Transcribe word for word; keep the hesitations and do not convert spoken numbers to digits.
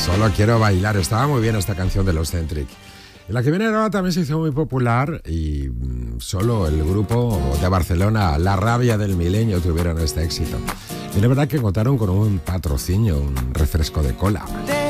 Solo quiero bailar. Estaba muy bien esta canción de los Centric. Y la que viene ahora también se hizo muy popular y mmm, solo el grupo de Barcelona, La Rabia del Milenio, tuvieron este éxito. Y la verdad que contaron con un patrocinio, un refresco de cola.